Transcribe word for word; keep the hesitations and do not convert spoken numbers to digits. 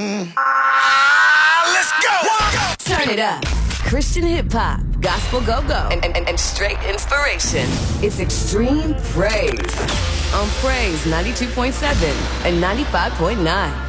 Ah, let's go. Turn it up. Christian hip hop, gospel go-go, and, and, and straight inspiration. It's Extreme Praise on Praise ninety-two point seven and ninety-five point nine.